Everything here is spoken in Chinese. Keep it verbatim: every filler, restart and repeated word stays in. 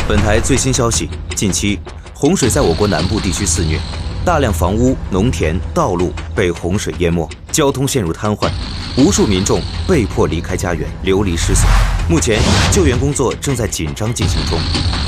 本台最新消息：近期洪水在我国南部地区肆虐，大量房屋、农田、道路被洪水淹没，交通陷入瘫痪，无数民众被迫离开家园，流离失所。目前救援工作正在紧张进行中。